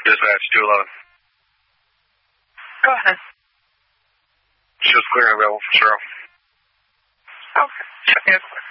Dispatch 211. Go ahead. Shows clear and available for Cheryl. Okay. Check it.